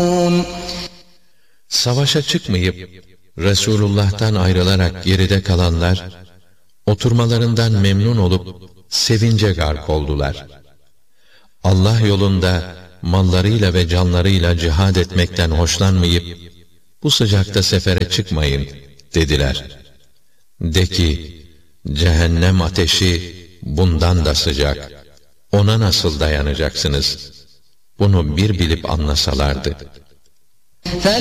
Savaşa çıkmayıp Resulullah'tan ayrılarak geride kalanlar, oturmalarından memnun olup sevince gark oldular. Allah yolunda mallarıyla ve canlarıyla cihad etmekten hoşlanmayıp, bu sıcakta sefere çıkmayın dediler. De ki, cehennem ateşi bundan da sıcak. Ona nasıl dayanacaksınız? Bunu bir bilip anlasalardı.